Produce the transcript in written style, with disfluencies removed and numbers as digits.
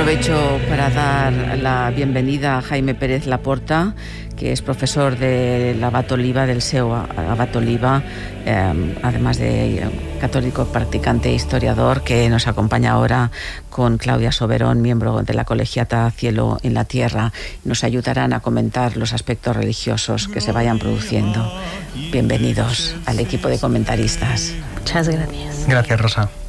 Aprovecho para dar la bienvenida a Jaime Pérez Laporta, que es profesor del Abat Oliba, del SEO Abat Oliba, además de católico practicante e historiador, que nos acompaña ahora con Claudia Soberón, miembro de la colegiata Cielo en la Tierra. Nos ayudarán a comentar los aspectos religiosos que se vayan produciendo. Bienvenidos al equipo de comentaristas. Muchas gracias. Gracias, Rosa.